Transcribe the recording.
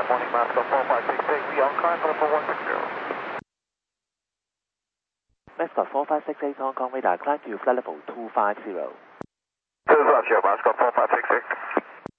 morning, Moscow 4568. We on climb level 160. Mascot 4568 Hong Kong radar, climb to flight level 250. This is Roger, Moscow 4568.